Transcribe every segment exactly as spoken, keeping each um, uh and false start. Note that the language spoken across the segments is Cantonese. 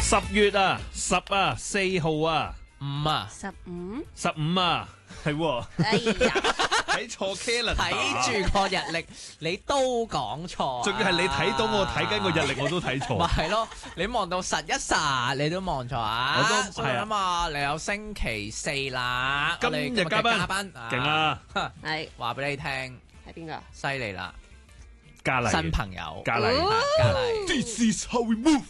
十月啊，十啊，四號啊， 五啊， 十五， 十五啊，係喎， 哎呀， 睇錯 calendar， 睇住個日曆，你都講錯啊。 仲要係你睇到我睇緊個日曆，我都睇咪錯。 係咯，你望到實一實，你都望錯啊！ 我都所以啊嘛，你有星期四啦， 今我哋日加班加班勁！啊， 係話俾你聽， 係邊個？ 犀利啦！ 嘉麗， 新朋友， 嘉麗哦嘉麗， ，This is how we move。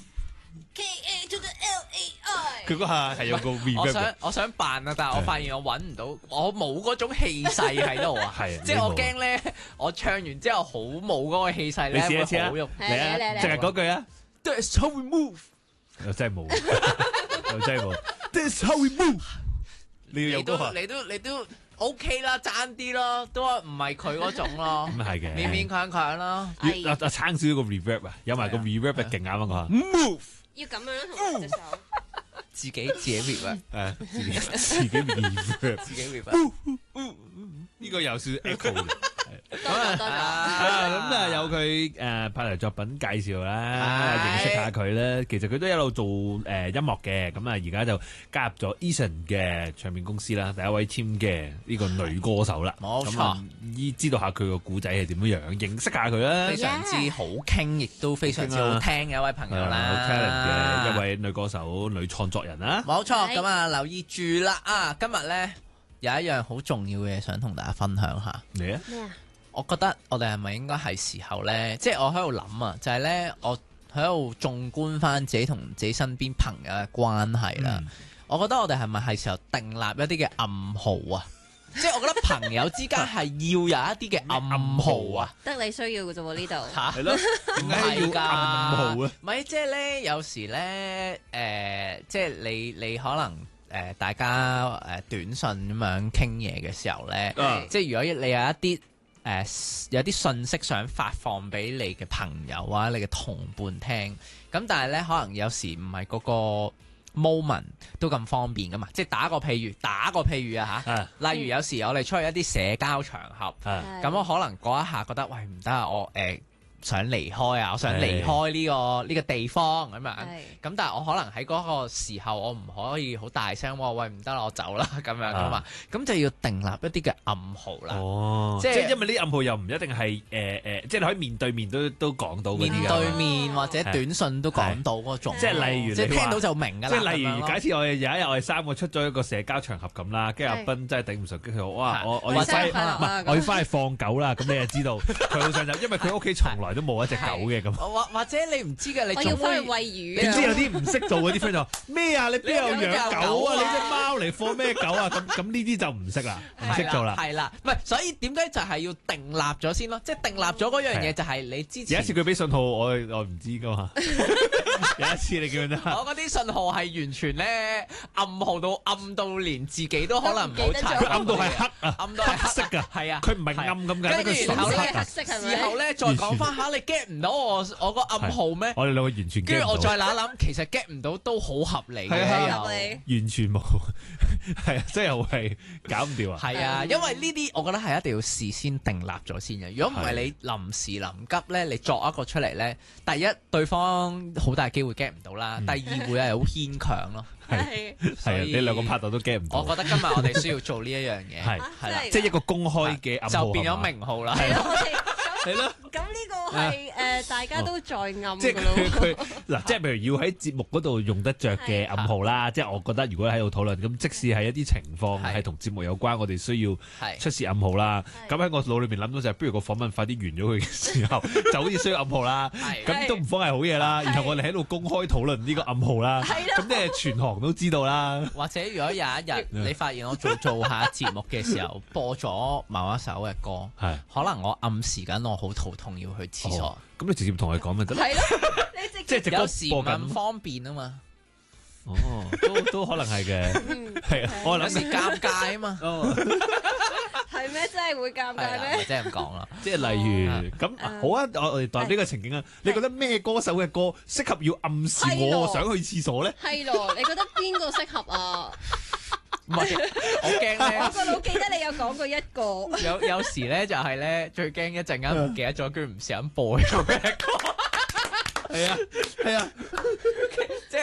K A to the L A I。 佢嗰下係有個我 reverb 嘅想我想扮啊，但係我發現我揾唔到，我冇嗰種氣勢喺度啊！ 係即係我驚咧，我唱完之後好冇嗰個氣勢你咧， 試一次啊， 會好肉。 嚟啊， 嚟嚟嚟淨係嗰句啊 That's how we move。 又真係冇，又真係冇。This how we move。你要有你嗰下， 都你都你都 OK 啦，爭啲咯，都唔係佢嗰種咯， 咁係嘅。 勉勉強強啦。 哎要啊啊撐少少個 reverb 啊，有埋個係啊 reverb 係勁啱啊！我話 move。 要咁樣咯，同隻手。 自己自己 rap 啊， 誒，自己自己 reverb， 自己 rap 啊。 呢個有少少 echo 嘅。 多咗多咗。 啊，咁啊有佢誒拍嚟作品介紹啦，認識下佢啦。其實佢都一路做誒音樂嘅，咁啊而家就加入咗 Eason 嘅唱片公司啦，第一位簽嘅呢個女歌手啦。 冇錯咁啊依知道下佢個古仔係點樣樣，認識下佢啦非。常之好傾，亦都非常之好聽嘅一位朋友係啊啦， 好 talent 嘅一位女歌手、女創作人啦。 冇錯， 係咁啊留意住啦啊！今日咧有一樣好重要嘅嘢想同大家分享下。 嚟啊！ 咩啊？ 我覺得我哋係咪應該係時候呢？即係我喺度諗啊，就係呢，我喺度縱觀翻自己同自己身邊朋友嘅關係啦。 嗯我覺得我哋係咪係時候訂立一啲嘅暗號啊？即係我覺得朋友之間係要有一啲嘅暗號啊。 得你需要嘅啫喎呢度。 嚇係咯，點解要暗號啊？ 唔係，即係呢，有時呢，誒、即係你你可能誒、呃大家誒、呃短信咁樣傾嘢嘅時候呢。 啊即係如果你有一啲誒、呃有啲信息想發放俾你嘅朋友啊，你嘅同伴聽，咁但係咧可能有時唔係嗰個 moment 都咁方便噶嘛，即係打個譬如，打個譬如啊嚇， 啊例如有時我哋出去一啲社交場合， 啊咁我可能嗰一下覺得喂唔得啊，我誒、呃想離開啊！我想離開呢、個呢、個地方咁樣， 係咁但係我可能喺嗰個時候，我唔可以好大聲話喂唔得啦，我走啦咁樣噶嘛，咁、就要訂立一啲嘅暗號啦。 哦， 即係即係因為呢啲暗號又唔一定係誒誒，即係你可以面對面都都講到嗰面啲㗎對面或者短信都講到嗰種， 即係例如即係你話聽到就明㗎啦。 即係例如， 咁樣咯假設我哋有一日我哋三個出咗一個社交場合咁啦，跟住阿斌真係頂唔順，跟住佢話哇， 係我我要或者翻，唔快樂啊咁係我要翻去放狗啦，咁你就知道佢好想走，因為佢屋企從來都冇一隻狗嘅咁。 或或者你唔知嘅，你我要仲會翻去餵魚點知有啊！ 啲唔識做嗰啲 friend 就話咩啊？你邊有養狗啊？你隻貓嚟放咩狗啊？咁咁呢啲就唔識啦，唔識做啦。 係啦，唔係所以點解就係要訂立咗先咯？即係訂立咗嗰樣嘢就係你之前有一次佢俾信號，我我唔知噶嘛。有一次你叫佢得。 我嗰啲信號係完全咧暗號到暗到連自己都可能唔好查， 佢暗到係黑啊， 暗到係黑色㗎係啊， 佢唔係暗咁簡單， 跟佢住然後咧純黑啊。 黑色係咪？ 事後咧再講翻下，你 get 唔到我我個暗號咩？ 我哋兩個完全 get 跟住我唔到再諗諗，其實 get 唔到都好合理係啊嘅合理又。 完全冇，係啊，真係係搞唔掂啊！ 係啊，因為呢啲我覺得係一定要事先訂立咗先嘅。如果唔係係你臨時臨急咧，你作一個出嚟咧，第一對方好大機會 get 唔到啦， 嗯第二會係好牽強咯。 係係啊， 所以你兩個拍檔都 get 唔到， 我覺得今日我哋需要做呢一樣嘢， 係係啦， 即係一個公開嘅暗號就變咗係嘛名號啦。 係咯，我哋係咯。 咁呢個係誒大家都在暗即係㗎咯佢佢嗱，即係譬如要喺節目嗰度用得着嘅暗號啦，即係我覺得如果喺度討論，咁即使係一啲情況係係同節目有關，我哋需要係出示暗號啦。 係咁喺我腦裏面諗到就係，不如個訪問快啲完咗佢嘅時候，就好似需要暗號啦。 係咁都唔方係好嘢啦。 係然後我哋喺度公開討論呢個暗號啦， 係咯咁即係全行都知道啦。 或者如果有一日你發現我做做下節目嘅時候播咗某一首嘅歌， 係可能我暗示緊我好肚痛要去廁所。 哦咁你直接同佢講咪得咯。 係咯，你直接即係隻歌有時唔播緊係咁方便啊嘛， 哦，都都可能係嘅， 嗯係啊，我諗有時尷尬啊嘛， 哦， 係咩？真係會尷係啦， 尬咩？ 咪即係咁講啦。 即係例如咁嗯好啊，我我哋代入呢個情景啊，你覺得咩歌手嘅歌適合要暗示我係咯想去廁所咧？ 係咯，你覺得邊個適合啊？ 唔係，我驚咧我。個腦記得你有講過一個， 有有時咧就係咧最驚一陣間唔記得咗，跟住唔小心播咗嘅歌， 係啊，係啊， 即係我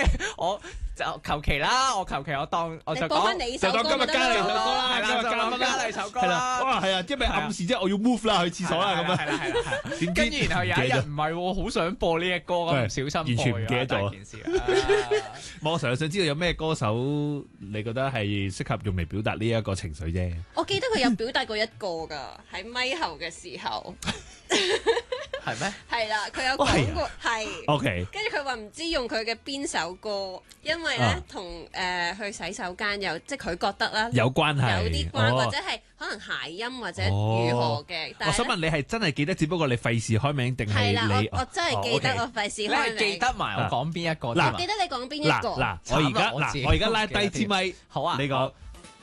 我就求其啦，我求其我當我就你講翻講你首歌就當今日加你首歌啦， 係啦， 今日就當加分啦， 加你首歌係啦， 啦。 哇，係啊，因為暗示即係我要 move 啦，去廁所啦咁樣。 係啦係啦係啦。 點知跟住然後有一日唔記得唔係喎，好想播呢隻歌咁，唔小心完全播唔記得咗大件事啊。 我成日想知道有咩歌手你覺得係適合用嚟表達呢一個情緒啫？ 我記得佢有表達過一個㗎，喺咪後嘅時候， 係咩？ 係啦，佢有哦係啊講過係。 OK， 跟住佢話唔知用佢嘅邊首歌，因為咧啊同誒去洗手間有，即係佢覺得啦， 有關係， 有啲關， 哦或者係可能諧音或者如何嘅。但係咧我想問你係真係記得，只不過你費事開名定係係啦， 你？ 我我真係記得， 哦我費事你開名。 係記得埋我講邊一個啫嗱嘛記得你講邊一個？ 嗱嗱，我而家慘啊我自己嗱，我而家拉低支咪， 好啊， 你講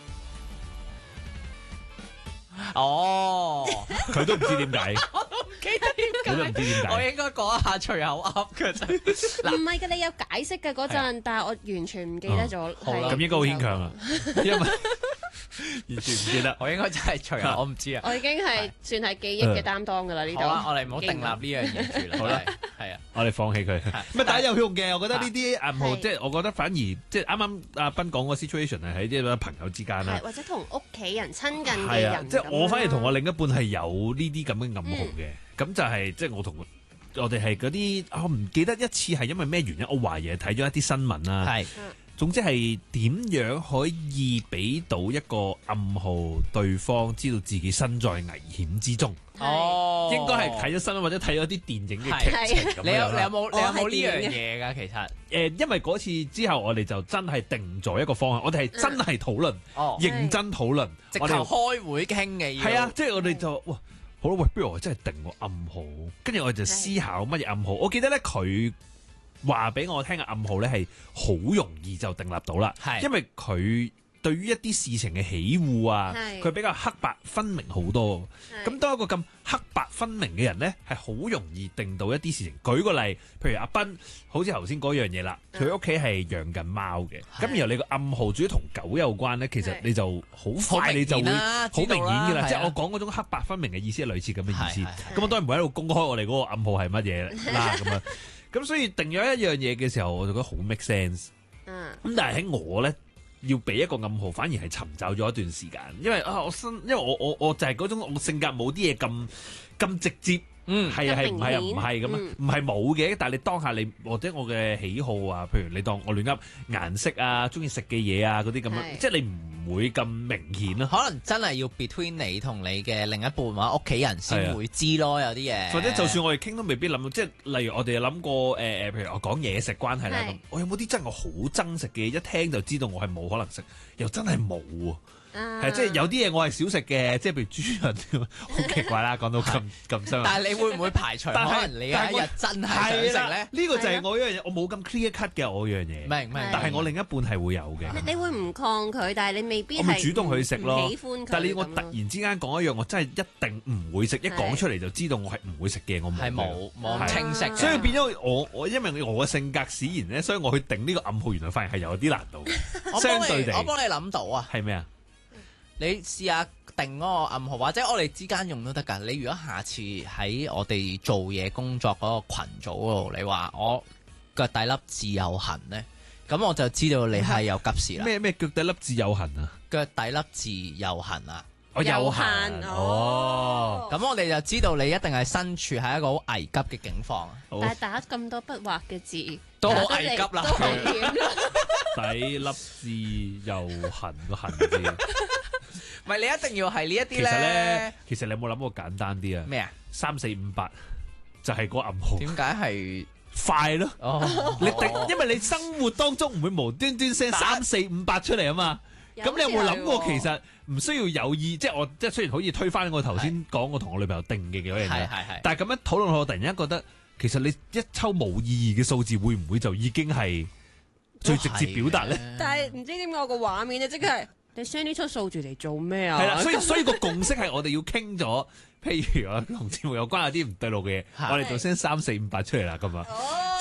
哦， 佢都唔知點解， 我都唔記得佢都唔點解。 知點解。 我應該講一下隨口噏嘅啫。 唔係嘅，你有解釋嘅嗰係陣，但係我完全唔記得咗。 哦好啦係咁應該好牽強啊，因為完全唔記得。 我應該真係隨口，我唔知啊。 我已經係算係記憶嘅擔當㗎啦，呢好啦， 度。 我哋唔好訂立呢樣嘢住啦。 好啦真係，係啊。 我哋放棄佢，唔係但係有用嘅。我覺得呢啲暗號， 係即係我覺得反而即係啱啱阿斌講個 situation 係喺啲朋友之間啦。 係或者同屋企人親近嘅係啊人， 即係我反而同我咁另一半係有呢啲咁嘅暗號嘅，咁、就係即係我同我哋係嗰啲，我唔記得一次係因為咩原因，我懷疑係睇咗一啲新聞啦。 係總之係點樣可以俾到一個暗號，對方知道自己身在危險之中。 樣哦， 應該係睇咗新聞或者睇咗啲電影嘅係劇情咁你有你有樣啦。 冇你有冇呢我係樣點嘢㗎？其實誒，因為嗰次之後，我哋就真係定咗一個方向，我哋係真係討論， 哦， 認真討論。 直頭我哋開會傾嘅要係啊，即係我哋就哇，好啦，喂，不如我真係定個暗號，跟住我就思考乜嘢暗號。我記得咧，佢話俾我聽嘅暗號咧係好容易就訂立到啦， 係因為佢對於一啲事情嘅喜惡啊， 係佢比較黑白分明好多。 係咁當一個咁黑白分明嘅人咧，係好容易定到一啲事情。舉個例，譬如阿斌，好似頭先嗰樣嘢啦，佢屋企係養緊貓嘅，咁然後你個暗號主要同狗有關咧，其實係你就好好快你就會明顯啦好明顯㗎啦， 知道啦係啊即係我講嗰種黑白分明嘅意思係類似咁嘅意思。 係係咁我當然唔會喺度公開我哋嗰個暗號係乜嘢啦，咁樣。咁所以定咗一樣嘢嘅時候，我就覺得好 make sense。 嗯咁但係喺我咧，要俾一個暗號，反而係尋找咗一段時間，因為啊，我身，因為我我我就係嗰種我性格冇啲嘢咁咁直接。 嗯係啊係唔係啊唔咁明顯係咁啊嗯唔係冇嘅，但係你當下你或者我嘅喜好啊，譬如你當我亂噏顏色啊，中意食嘅嘢啊嗰啲咁樣， 係即係你唔會咁明顯咯。 可能真係要 between 你同你嘅另一半或者屋企人係先啊會知咯，有啲嘢。 或者就算我哋傾都未必諗到，即係例如我哋有諗過誒誒、呃譬如我講嘢食關係啦係咁，我有冇啲真係我好憎食嘅，一聽就知道我係冇可能食，又真係冇喎。 啊係即係有啲嘢我係少食嘅，即係譬如豬潤咁，好奇怪啦，講到咁咁深。 但係你會唔會排除可但係能你有一日真係想係啦食咧？ 呢個就係我一樣嘢，我冇咁 clear cut 嘅我樣嘢。 明明， 但係我另一半係會有嘅。 你你會唔抗拒，但係你未必係我咪主動去食咯唔喜歡佢但係你我突咁咯然之間講一樣，我真係一定唔會食，一講出嚟就知道我係唔會食嘅，我冇嘅。 係冇冇咁係清晰嘅， 所以變咗我我因為我嘅性格使然咧，所以我去定呢個暗號，原來發現係有啲難度嘅。 我幫相對地你我幫你諗到啊！ 係咩啊？ 你試下定嗰個暗號，或者我哋之間用都得㗎。你如果下次喺我哋做嘢工作嗰個群組嗰度，你話我腳底粒痣有痕咧，咁我就知道你係有急事啦。 咩咩腳底粒痣有痕啊？ 腳底粒痣有痕啊！ 我有有痕痕哦。 咁我哋就知道你一定係身處喺一個好危急嘅境況， 好但係打咁多筆畫嘅字， 都好打得嚟危急啦都危險啦。 底粒痣又痕個痕字。 唔係你一定要係呢一啲其實咧咧， 其實你有冇諗過簡單啲啊？ 咩啊？ 三四五八就係嗰個暗號， 點解係快咯。 哦？ 你定，因為你生活當中唔會無端端 send 打三四五八出嚟啊嘛。咁你有冇諗過其實唔需要有意？即係我即係雖然好似推翻我頭先講我同我女朋友定嘅嗰樣嘢， 係係係。 但係咁樣討論落，我突然間覺得其實你一抽冇意義嘅數字，會唔會就已經係最直接表達咧？ 但係唔知點解我個畫面咧，即係你 send 呢出數字嚟做咩啊？ 係啦，所以所以個共識係我哋要傾咗，譬如我同節目有關有啲唔對路嘅嘢， 係我哋就 send 三四五八出嚟啦，咁啊。 哦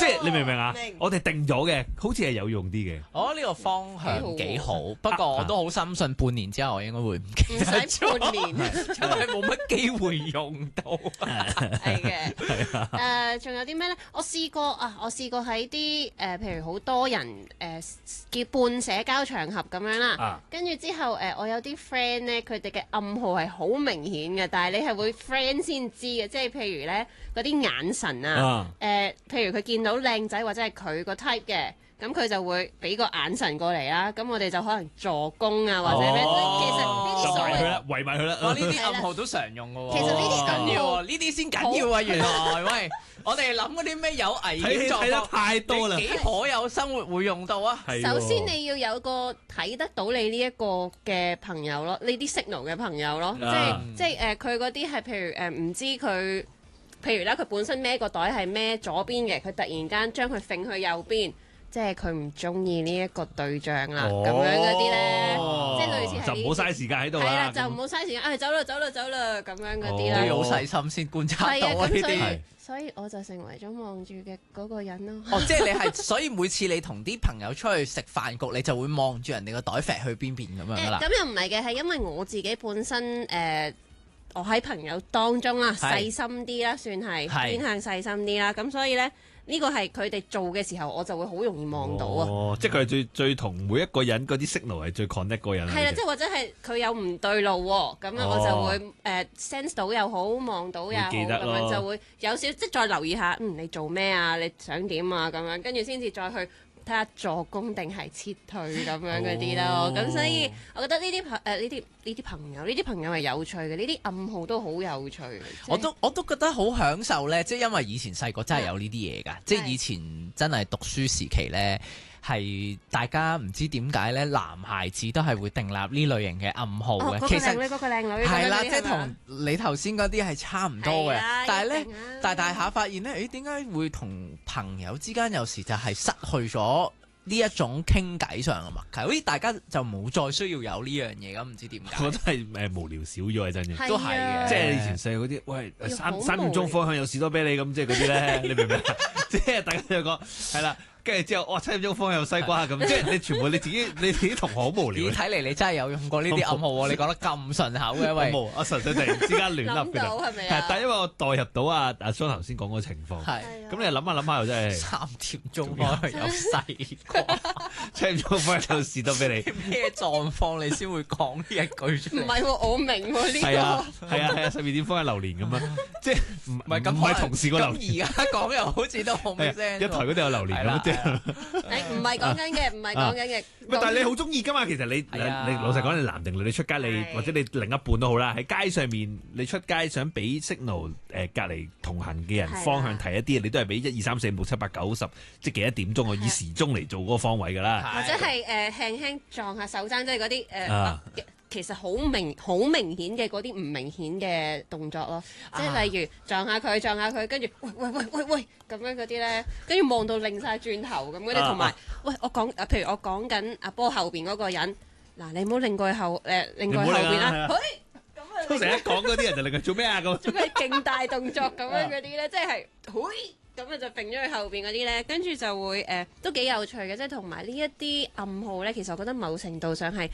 即係你明唔明啊明？ 我哋定咗嘅，好似係有用啲嘅。 我覺得呢個方向幾好，不啊過我都好深信半年之後我應該會唔記唔得使咗， 半年， 因為冇乜機會用到。 係嘅。誒，仲有啲咩咧？我試過啊，我試過喺啲誒，譬如好多人誒叫半社交場合咁樣啦。 啊跟住之後誒，我有啲 friend 咧，佢哋嘅暗號係好明顯嘅，但係你係會 friend 先知嘅，即係譬如咧嗰啲眼神啊啊， 誒，譬如佢見到靚仔或者係佢個 type 嘅。咁佢就會俾個眼神過嚟啦，咁我哋就可能助攻啊，或者咩？ 哦其實呢啲就所謂埋佢啦，圍埋佢啦。 哇！呢啲暗號都常用嘅喎， 其實呢啲暗號緊要喎，呢啲先緊要啊！原來喂，我哋諗嗰啲咩有危睇險狀戲睇得況， 太多啦你。幾可有生活會用到啊？ 係喎首先你要有個睇得到你呢一個嘅朋友咯，呢啲 signal 嘅朋友咯， 啊即係即係誒佢嗰啲係譬如誒唔、知佢，譬如啦佢本身孭個袋係孭左邊嘅，佢突然間將佢揈去右邊。即係佢唔中意呢一個對象啦，咁、樣嗰啲咧， 哦即係類似係就唔好嘥時間喺度啦。 係啦，就唔好嘥時間，啊走啦走啦走啦咁樣嗰啲都啦。 要好細心先觀察係啊， 到啊呢咁所以啲。 所以我就成為咗望住嘅嗰個人咯。 哦，即係你係，所以每次你同啲朋友出去食飯局，你就會望住人哋個袋揈去邊邊咁樣噶啦。 誒咁又唔係嘅，係因為我自己本身誒、呃我喺朋友當中啦， 係細心啲啦，算係係偏向細心啲啦。咁所以咧，呢個係佢哋做嘅時候，我就會好容易望到啊。 哦，即係佢係最最同每一個人嗰啲 signal 係最 connect 嗰個人。 係啦，即係或者係佢有唔對路喎，咁樣我就會誒、呃 sense 到又好，望到又好，咁會記得咯樣就會有少即係再留意下，嗯，你做咩啊？你想點啊？咁樣跟住先至再去睇下助攻定係撤退咁樣嗰啲咯。咁、 哦所以我覺得呢啲朋誒呢啲呢啲朋友呢啲朋友係有趣嘅，呢啲暗號都好有趣嘅。 我都我都覺得好享受咧，即係因為以前細個真係有呢啲嘢㗎，即係以前真係讀書時期咧，係大家唔知點解咧，男孩子都係會訂立呢類型嘅暗號嘅。 哦嗰個其實靚女嗰個靚女係啦， 咁樣嗰啲即係係嘛同你頭先嗰啲係差唔多嘅係啊， 但係咧一定啊大大下發現咧，誒點解會同朋友之間有時就係失去咗呢一種傾偈上嘅默契，好似大家就冇再需要有呢樣嘢咁，唔知點解。 我覺得係誒無聊少咗係真嘅。 係都係嘅啊即係以前細個嗰啲，喂要好三三點鐘方向有士多啤梨咁，即係嗰啲咧，你明唔明啊？即係大家都有講係啦，跟住之後，哇七點鐘方向有西瓜咁，即係你全部你自己你自己同學好無聊咦， 嘅。 睇嚟你真係有用過呢啲暗號喎！你講得咁順口嘅，喂， 我冇，我純粹突然之間亂笠諗嘅咋。 到係咪啊？ 係但係因為我代入到阿阿蘇頭先講嗰個情況， 係咁你諗下諗下又真係三點鐘方向有西瓜， 七點鐘方向有士多啤梨。 咩狀況你先會講呢一句出嚟？ 唔係喎，我明喎呢係啊個。 係啊係啊，十二點方向榴蓮咁樣，即係唔唔係咁， 唔係同事個榴蓮， 咁而家講又好似都冇咩聲喎。 係啊一台嗰度有榴蓮咁， 係啦即係。 誒唔係講緊嘅，唔係講緊嘅。 喂，但係你好中意噶嘛？其實你你係啊你老實講，你男定女，你出街你係或者你另一半都好啦，喺街上面你出街想俾 signal 誒隔離同行嘅人係啊方向提一啲，你都係俾一二三四五六七八九十，即係幾多點鐘我以時鐘嚟做嗰個方位㗎啦。 或者係誒輕輕撞下手踭，即係嗰啲誒啊其實好明好明顯嘅嗰啲唔明顯嘅動作咯，即係例如撞下佢撞下佢，跟住喂喂喂喂喂咁樣嗰啲咧，跟住望到擰晒轉頭咁嗰啲，同埋喂我講啊，譬如我講緊阿波後邊嗰個人，嗱你唔好擰過去後誒擰過去後邊啦，嘿咁啊， 通常一講嗰啲人就令佢做咩啊咁。 做佢勁大動作咁樣嗰啲咧，即係嘿。咁啊就揈咗去後邊嗰啲咧，跟住就會誒、呃、都幾有趣嘅，即係同埋呢一啲暗號咧，其實我覺得某程度上係